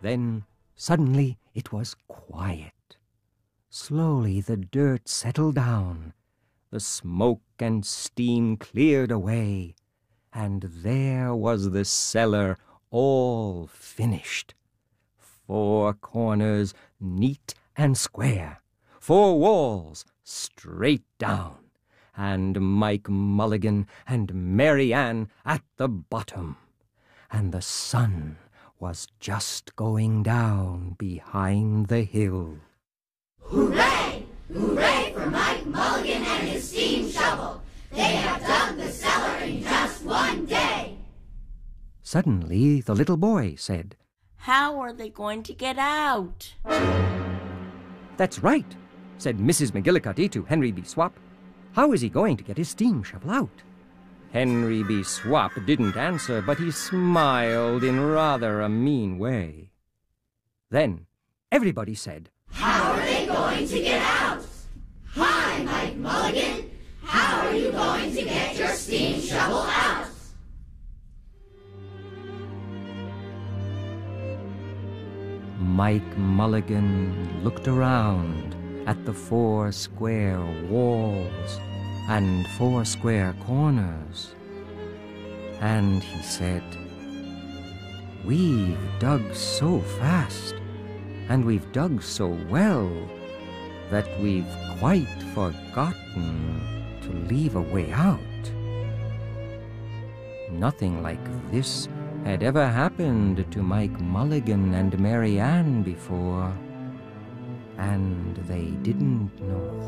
Then, suddenly, it was quiet. Slowly the dirt settled down, the smoke and steam cleared away, and there was the cellar all finished. 4 corners neat and square, 4 walls straight down, and Mike Mulligan and Mary Ann at the bottom. And the sun was just going down behind the hill. Hooray! Hooray for Mike Mulligan and his steam shovel! They have dug the cellar in just one day! Suddenly the little boy said, "How are they going to get out?" "That's right," said Mrs. McGillicuddy to Henry B. Swap. "How is he going to get his steam shovel out?" Henry B. Swap didn't answer, but he smiled in rather a mean way. Then everybody said, How are they going to get out? Hi, Mike Mulligan! How are you going to get your steam shovel out? Mike Mulligan looked around at the 4 square walls and 4 square corners, and he said, "We've dug so fast, and we've dug so well, that we've quite forgotten to leave a way out." Nothing like this had ever happened to Mike Mulligan and Mary Ann before, and they didn't know